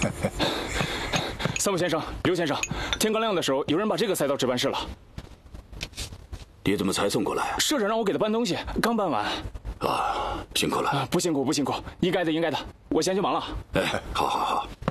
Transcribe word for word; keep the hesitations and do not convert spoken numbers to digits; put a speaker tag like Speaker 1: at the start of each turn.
Speaker 1: 三木先生、刘先生，天刚亮的时候，有人把这个塞到值班室了。
Speaker 2: 你怎么才送过来？
Speaker 1: 社长让我给他搬东西，刚搬完。
Speaker 2: 啊，辛苦了。
Speaker 1: 啊，不辛苦不辛苦，应该的应该的，我先去忙了。
Speaker 2: 哎，好好好。